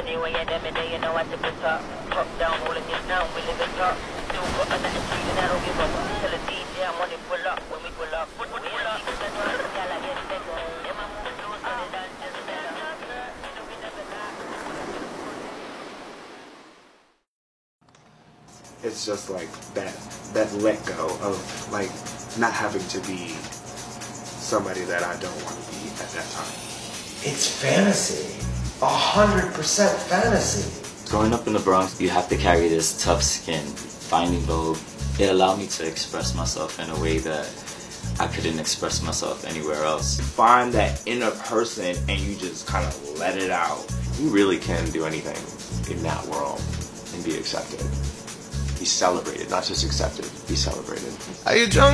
Anyway, at them day, you know I tip the top. Top down, rolling it down, we live it up. Do for nothing, and I don't give up. Tell a DJ I'm on it, pull up. When we pull up, we pull up. Y'all I get it. And my moves do so they done just better. You know we never lie. It's just like that let go of like not having to be somebody that I don't want to be at that time. It's fantasy. 100% fantasy. Growing up in the Bronx, you have to carry this tough skin. Finding Vogue, it allowed me to express myself in a way that I couldn't express myself anywhere else. Find that inner person and you just kind of let it out. You really can do anything in that world and be accepted. Be celebrated, not just accepted, be celebrated. Are you drunk?